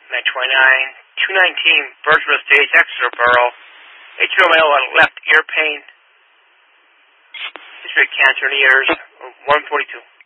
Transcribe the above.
219, Birchwood Estates, Exeter Borough. Atrial male left ear pain. History of cancer in the ears, 142.